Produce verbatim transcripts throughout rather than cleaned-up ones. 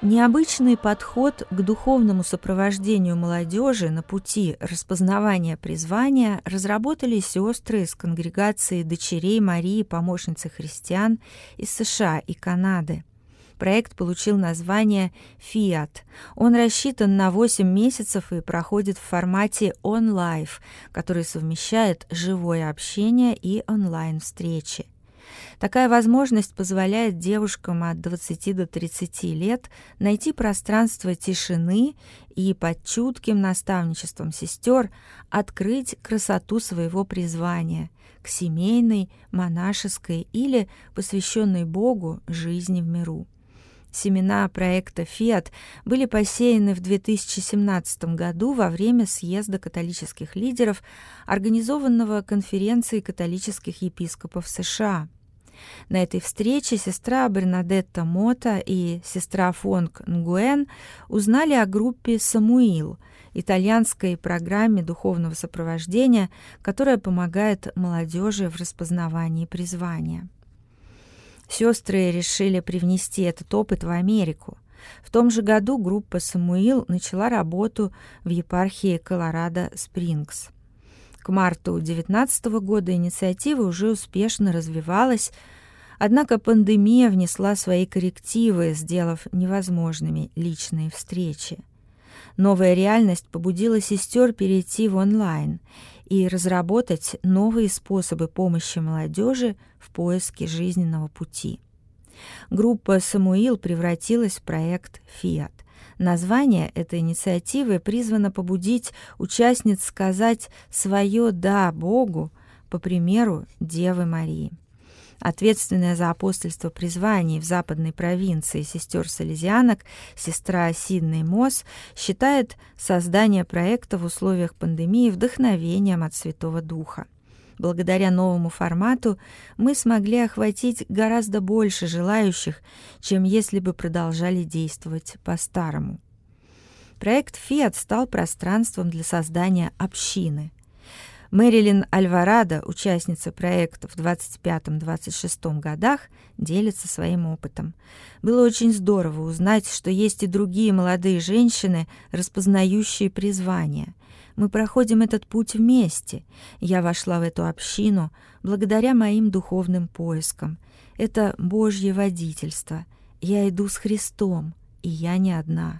Необычный подход к духовному сопровождению молодежи на пути распознавания призвания разработали сестры из конгрегации дочерей Марии, помощницы христиан из США и Канады. Проект получил название «Фиат». Он рассчитан на восемь месяцев и проходит в формате он-лайф, который совмещает живое общение и онлайн-встречи. Такая возможность позволяет девушкам от двадцати до тридцати лет найти пространство тишины и под чутким наставничеством сестер открыть красоту своего призвания к семейной, монашеской или посвященной Богу жизни в миру. Семена проекта «Фиат» были посеяны в две тысячи семнадцатом году во время съезда католических лидеров, организованного Конференцией католических епископов США. На этой встрече сестра Бернадетта Мота и сестра Фонг Нгуэн узнали о группе «Самуил», итальянской программе духовного сопровождения, которая помогает молодежи в распознавании призвания. Сестры решили привнести этот опыт в Америку. В том же году группа «Самуил» начала работу в епархии Колорадо-Спрингс. К марту две тысячи девятнадцатого года инициатива уже успешно развивалась, однако пандемия внесла свои коррективы, сделав невозможными личные встречи. Новая реальность побудила сестер перейти в онлайн и разработать новые способы помощи молодежи в поиске жизненного пути. Группа «Самуил» превратилась в проект «Фиат». Название этой инициативы призвано побудить участниц сказать свое «да» Богу по примеру Девы Марии. Ответственная за апостольство призваний в западной провинции сестер-салезианок, сестра Сидней Мосс, считает создание проекта в условиях пандемии вдохновением от Святого Духа. Благодаря новому формату мы смогли охватить гораздо больше желающих, чем если бы продолжали действовать по-старому. Проект «Фиат» стал пространством для создания общины. Мэрилин Альварадо, участница проекта в двадцать пятом — двадцать шестом годах, делится своим опытом. Было очень здорово узнать, что есть и другие молодые женщины, распознающие призвание. Мы проходим этот путь вместе. Я вошла в эту общину благодаря моим духовным поискам. Это Божье водительство. Я иду с Христом, и я не одна.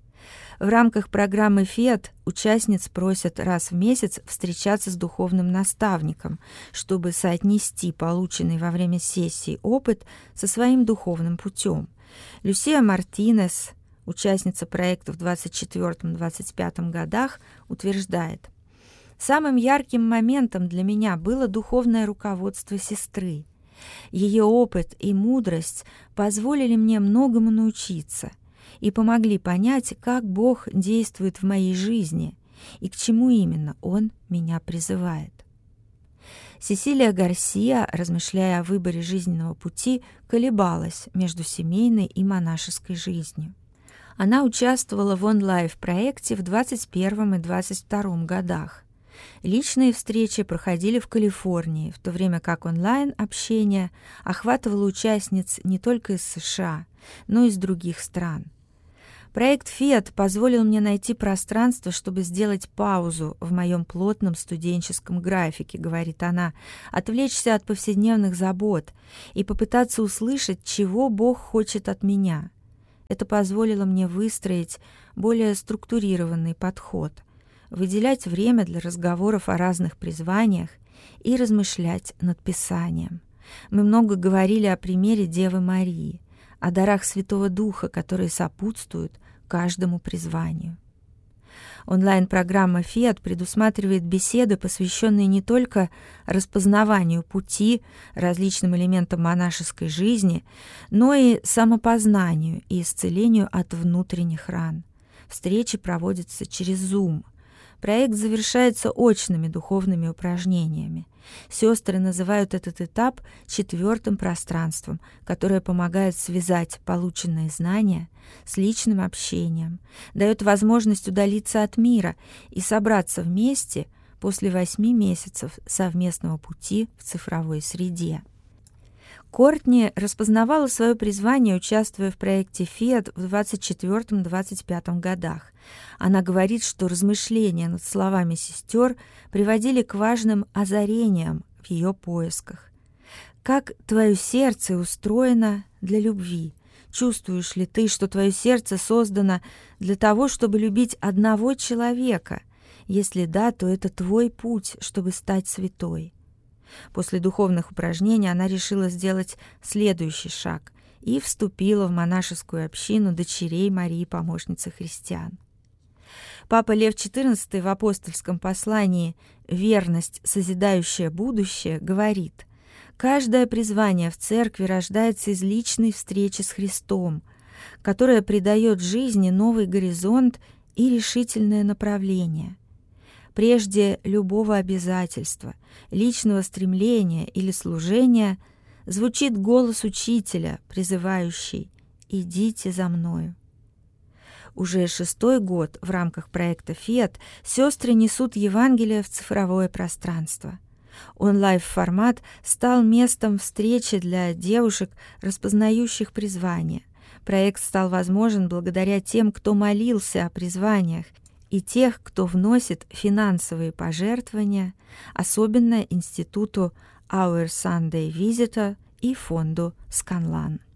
В рамках программы «Фиат» участниц просят раз в месяц встречаться с духовным наставником, чтобы соотнести полученный во время сессии опыт со своим духовным путем. Люсия Мартинес, участница проекта в двадцать четвёртом — двадцать пятом годах, утверждает: «Самым ярким моментом для меня было духовное руководство сестры. Ее опыт и мудрость позволили мне многому научиться и помогли понять, как Бог действует в моей жизни и к чему именно Он меня призывает». Сесилия Гарсия, размышляя о выборе жизненного пути, колебалась между семейной и монашеской жизнью. Она участвовала в онлайн-проекте в двадцать первом и двадцать втором годах. Личные встречи проходили в Калифорнии, в то время как онлайн-общение охватывало участниц не только из США, но и из других стран. Проект «Фиат» позволил мне найти пространство, чтобы сделать паузу в моем плотном студенческом графике, говорит она, отвлечься от повседневных забот и попытаться услышать, чего Бог хочет от меня. Это позволило мне выстроить более структурированный подход, выделять время для разговоров о разных призваниях и размышлять над Писанием. Мы много говорили о примере Девы Марии, о дарах Святого Духа, которые сопутствуют каждому призванию. Онлайн-программа «Фиат» предусматривает беседы, посвященные не только распознаванию пути, различным элементам монашеской жизни, но и самопознанию и исцелению от внутренних ран. Встречи проводятся через Zoom. Проект завершается очными духовными упражнениями. Сестры называют этот этап четвертым пространством, которое помогает связать полученные знания с личным общением, дает возможность удалиться от мира и собраться вместе после восьми месяцев совместного пути в цифровой среде. Кортни распознавала свое призвание, участвуя в проекте «Фиат» в двадцать четвёртом — двадцать пятом годах. Она говорит, что размышления над словами сестер приводили к важным озарениям в ее поисках. «Как твое сердце устроено для любви? Чувствуешь ли ты, что твое сердце создано для того, чтобы любить одного человека? Если да, то это твой путь, чтобы стать святой». После духовных упражнений она решила сделать следующий шаг и вступила в монашескую общину дочерей Марии, помощницы христиан. Папа Лев четырнадцатый в апостольском послании «Верность, созидающая будущее» говорит: «Каждое призвание в церкви рождается из личной встречи с Христом, которая придает жизни новый горизонт и решительное направление. Прежде любого обязательства, личного стремления или служения звучит голос учителя, призывающий: «Идите за мною». Уже шестой год в рамках проекта «Фиат» сестры несут Евангелие в цифровое пространство. Онлайн-формат стал местом встречи для девушек, распознающих призвание. Проект стал возможен благодаря тем, кто молился о призваниях, и тех, кто вносит финансовые пожертвования, особенно Институту Our Sunday Visitor и фонду Сканлан.